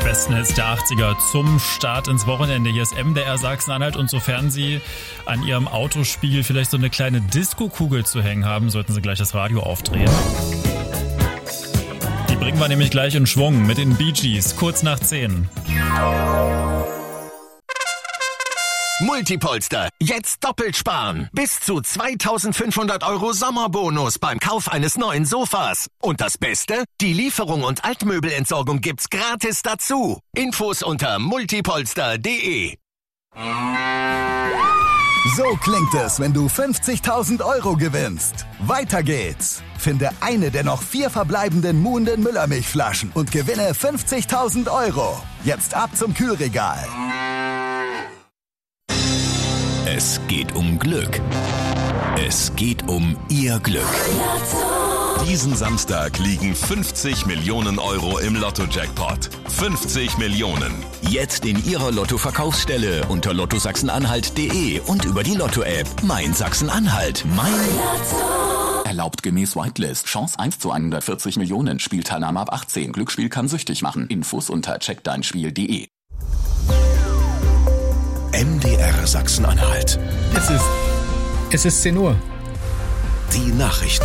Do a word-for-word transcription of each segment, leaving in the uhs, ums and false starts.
besten Hits der achtziger zum Start ins Wochenende. Hier ist M D R Sachsen-Anhalt und sofern Sie an Ihrem Autospiegel vielleicht so eine kleine Disco-Kugel zu hängen haben, sollten Sie gleich das Radio aufdrehen. Die bringen wir nämlich gleich in Schwung mit den Bee Gees, kurz nach zehn. Multipolster, jetzt doppelt sparen. Bis zu zweitausendfünfhundert Euro Sommerbonus beim Kauf eines neuen Sofas. Und das Beste? Die Lieferung und Altmöbelentsorgung gibt's gratis dazu. Infos unter multipolster punkt de. So klingt es, wenn du fünfzigtausend Euro gewinnst. Weiter geht's. Finde eine der noch vier verbleibenden Muhnden Müllermilchflaschen und gewinne fünfzigtausend Euro. Jetzt ab zum Kühlregal. Es geht um Glück. Es geht um Ihr Glück. Diesen Samstag liegen fünfzig Millionen Euro im Lotto-Jackpot. fünfzig Millionen. Jetzt in Ihrer Lotto-Verkaufsstelle unter lotto sachsen-anhalt punkt de und über die Lotto-App. Mein Sachsen-Anhalt. Mein Lotto. Erlaubt gemäß Whitelist. Chance eins zu hundertvierzig Millionen. Spielteilnahme ab achtzehn. Glücksspiel kann süchtig machen. Infos unter check dein spiel punkt de. M D R Sachsen-Anhalt. Es ist, es ist zehn Uhr. Die Nachrichten.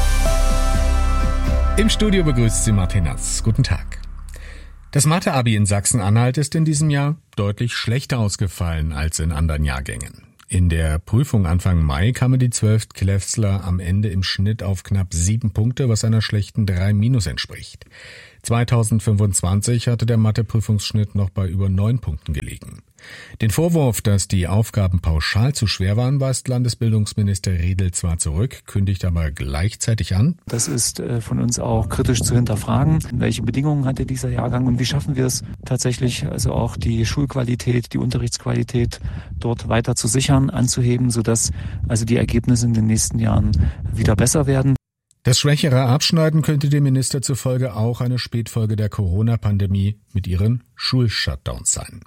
Im Studio begrüßt Sie Martin Nass. Guten Tag. Das Mathe-Abi in Sachsen-Anhalt ist in diesem Jahr deutlich schlechter ausgefallen als in anderen Jahrgängen. In der Prüfung Anfang Mai kamen die Zwölftklässler am Ende im Schnitt auf knapp sieben Punkte, was einer schlechten drei minus entspricht. zweitausendfünfundzwanzig hatte der Mathe-Prüfungsschnitt noch bei über neun Punkten gelegen. Den Vorwurf, dass die Aufgaben pauschal zu schwer waren, weist Landesbildungsminister Redl zwar zurück, kündigt aber gleichzeitig an: Das ist äh, von uns auch kritisch zu hinterfragen. Welche Bedingungen hatte dieser Jahrgang und wie schaffen wir es tatsächlich, also auch die Schulqualität, die Unterrichtsqualität dort weiter zu sichern, anzuheben, sodass also die Ergebnisse in den nächsten Jahren wieder besser werden. Das schwächere Abschneiden könnte dem Minister zufolge auch eine Spätfolge der Corona-Pandemie mit ihren Schulshutdowns sein.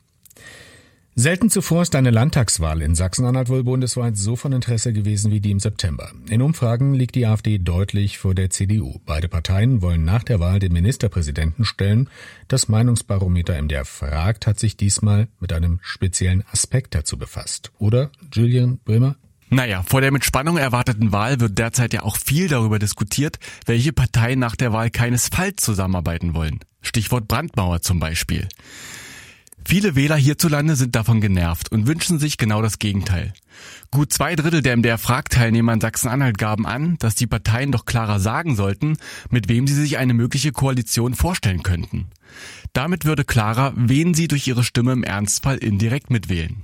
Selten zuvor ist eine Landtagswahl in Sachsen-Anhalt wohl bundesweit so von Interesse gewesen wie die im September. In Umfragen liegt die AfD deutlich vor der C D U. Beide Parteien wollen nach der Wahl den Ministerpräsidenten stellen. Das Meinungsbarometer M D R fragt hat sich diesmal mit einem speziellen Aspekt dazu befasst. Oder, Julian Bremer? Naja, vor der mit Spannung erwarteten Wahl wird derzeit ja auch viel darüber diskutiert, welche Parteien nach der Wahl keinesfalls zusammenarbeiten wollen. Stichwort Brandmauer zum Beispiel. Viele Wähler hierzulande sind davon genervt und wünschen sich genau das Gegenteil. Gut zwei Drittel der M D R-Fragteilnehmer in Sachsen-Anhalt gaben an, dass die Parteien doch klarer sagen sollten, mit wem sie sich eine mögliche Koalition vorstellen könnten. Damit würde klarer, wen sie durch ihre Stimme im Ernstfall indirekt mitwählen.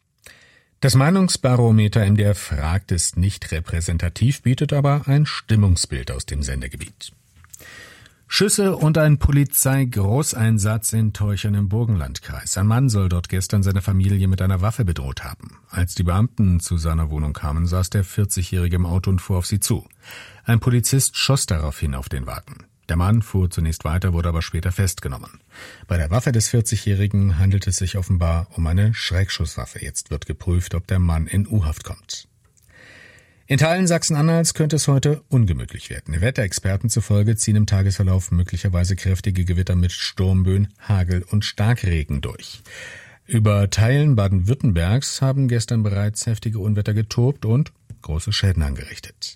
Das Meinungsbarometer M D R fragt ist nicht repräsentativ, bietet aber ein Stimmungsbild aus dem Sendegebiet. Schüsse und ein Polizeigroßeinsatz in Teuchern im Burgenlandkreis. Ein Mann soll dort gestern seine Familie mit einer Waffe bedroht haben. Als die Beamten zu seiner Wohnung kamen, saß der vierzigjährige im Auto und fuhr auf sie zu. Ein Polizist schoss daraufhin auf den Wagen. Der Mann fuhr zunächst weiter, wurde aber später festgenommen. Bei der Waffe des vierzigjährigen handelt es sich offenbar um eine Schreckschusswaffe. Jetzt wird geprüft, ob der Mann in U-Haft kommt. In Teilen Sachsen-Anhalts könnte es heute ungemütlich werden. Wetterexperten zufolge ziehen im Tagesverlauf möglicherweise kräftige Gewitter mit Sturmböen, Hagel und Starkregen durch. Über Teilen Baden-Württembergs haben gestern bereits heftige Unwetter getobt und große Schäden angerichtet.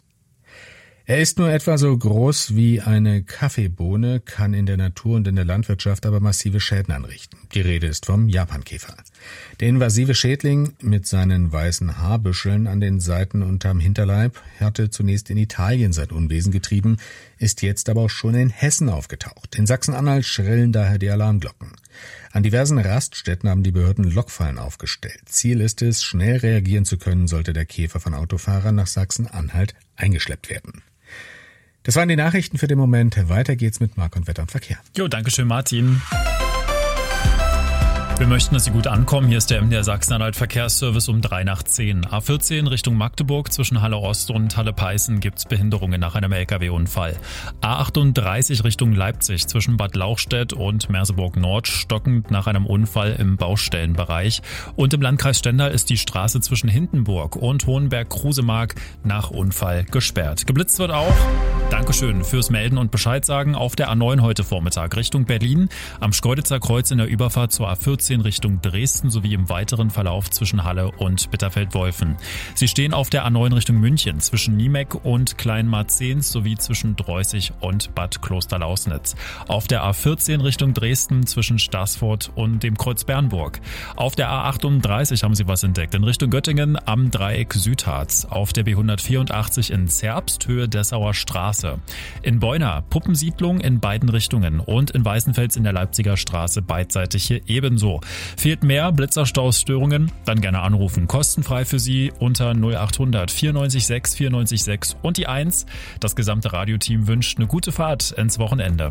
Er ist nur etwa so groß wie eine Kaffeebohne, kann in der Natur und in der Landwirtschaft aber massive Schäden anrichten. Die Rede ist vom Japankäfer. Der invasive Schädling mit seinen weißen Haarbüscheln an den Seiten und am Hinterleib hatte zunächst in Italien sein Unwesen getrieben, ist jetzt aber auch schon in Hessen aufgetaucht. In Sachsen-Anhalt schrillen daher die Alarmglocken. An diversen Raststätten haben die Behörden Lockfallen aufgestellt. Ziel ist es, schnell reagieren zu können, sollte der Käfer von Autofahrern nach Sachsen-Anhalt eingeschleppt werden. Das waren die Nachrichten für den Moment. Weiter geht's mit Mark und Wetter und Verkehr. Jo, danke schön, Martin. Wir möchten, dass Sie gut ankommen. Hier ist der M D R Sachsen-Anhalt Verkehrsservice um drei nach zehn. A vierzehn Richtung Magdeburg zwischen Halle Ost und Halle Peißen gibt's Behinderungen nach einem L K W-Unfall. A achtunddreißig Richtung Leipzig zwischen Bad Lauchstädt und Merseburg Nord stockend nach einem Unfall im Baustellenbereich. Und im Landkreis Stendal ist die Straße zwischen Hindenburg und Hohenberg-Krusemark nach Unfall gesperrt. Geblitzt wird auch. Dankeschön fürs Melden und Bescheid sagen auf der A neun heute Vormittag Richtung Berlin, am Schkeuditzer Kreuz in der Überfahrt zur A vierzehn Richtung Dresden sowie im weiteren Verlauf zwischen Halle und Bitterfeld-Wolfen. Sie stehen auf der A neun Richtung München zwischen Niemeck und Kleinmarzens sowie zwischen Dreußig und Bad Klosterlausnitz. Auf der A vierzehn Richtung Dresden zwischen Staßfurt und dem Kreuz Bernburg. Auf der A achtunddreißig haben Sie was entdeckt in Richtung Göttingen am Dreieck Südharz. Auf der B hundertvierundachtzig in Zerbst Höhe Dessauer Straße. In Beuna Puppensiedlung in beiden Richtungen und in Weißenfels in der Leipziger Straße beidseitig hier ebenso. Fehlt mehr Blitzerstausstörungen? Dann gerne anrufen. Kostenfrei für Sie unter null achthundert vierundneunzig sechs vierundneunzig sechs und die eins. Das gesamte Radioteam wünscht eine gute Fahrt ins Wochenende.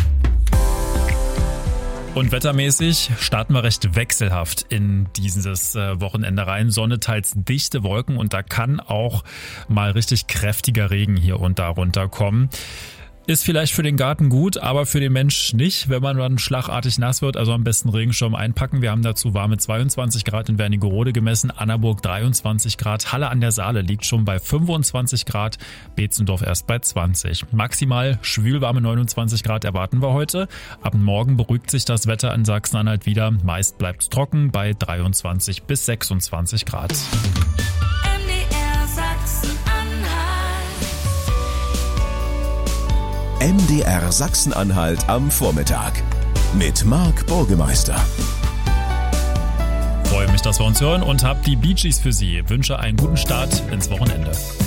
Und wettermäßig starten wir recht wechselhaft in dieses Wochenende rein. Sonne, teils dichte Wolken und da kann auch mal richtig kräftiger Regen hier und da runterkommen. Ist vielleicht für den Garten gut, aber für den Mensch nicht, wenn man dann schlagartig nass wird. Also am besten Regenschirm einpacken. Wir haben dazu warme zweiundzwanzig Grad in Wernigerode gemessen, Annaburg dreiundzwanzig Grad, Halle an der Saale liegt schon bei fünfundzwanzig Grad, Beetzendorf erst bei zwanzig. Maximal schwülwarme neunundzwanzig Grad erwarten wir heute. Ab morgen beruhigt sich das Wetter in Sachsen-Anhalt wieder. Meist bleibt es trocken bei dreiundzwanzig bis sechsundzwanzig Grad. M D R Sachsen-Anhalt am Vormittag mit Marc Burgemeister. Freue mich, dass wir uns hören und habe die Bee Gees für Sie. Wünsche einen guten Start ins Wochenende.